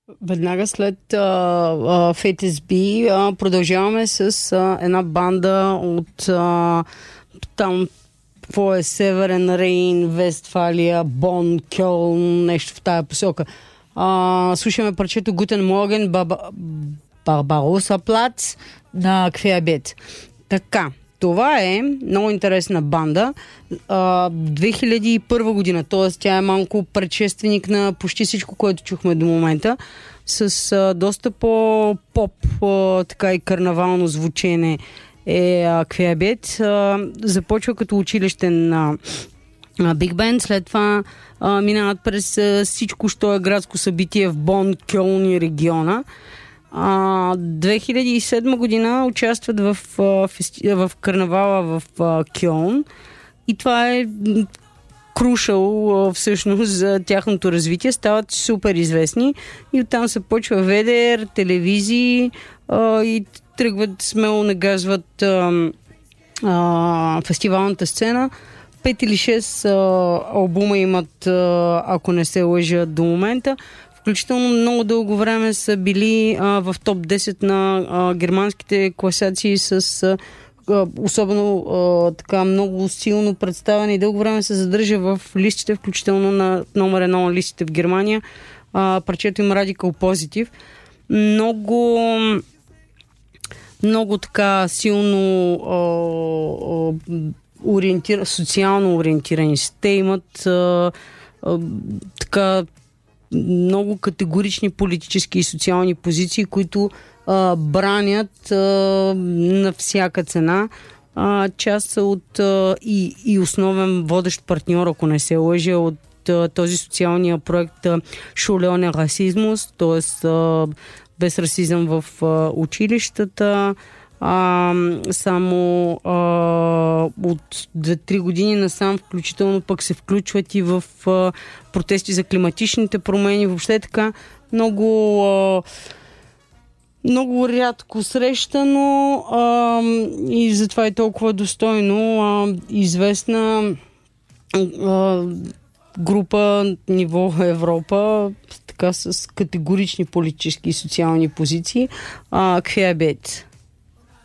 Веднага след FTSB продължаваме с една банда от там, какво е Северен Рейн, Вестфалия, Бон, Кьолн, нещо в тая посока. Слушаме парчето Гутен Морген, Барбароса Плац на Квеабет. Така, това е много интересна банда. 2001 година, т.е. тя е малко предшественик на почти всичко, което чухме до момента, с доста по-поп, така и карнавално звучене е Квеабет. Започва като училищен биг бенд, след това минават през всичко, що е градско събитие в Бон, Кьолн и региона. 2007 година участват в карнавала в Кьолн и това е крушал всъщност за тяхното развитие. Стават супер известни и оттам се почва ведер, телевизии и тръгват смело нагазват фестивалната сцена. 5 или 6 албума имат, ако не се лъжа, до момента. Включително много дълго време са били в топ 10 на германските класации с особено така много силно представяне и дълго време се задържа в листите, включително на номер 1 на листите в Германия. Парчето им Radical Positive. Много така силно социално ориентирани. Те имат така много категорични политически и социални позиции, които бранят на всяка цена. Част са от и основен водещ партньор, ако не се лъжа, от този социалния проект Schule Rassismus, т.е. без расизъм в училищата. Само от 2-3 години насам включително пък се включват и в протести за климатичните промени. Въобще така много рядко срещано и затова е толкова достойно известна група ниво Европа, така с категорични политически и социални позиции. Квеабет.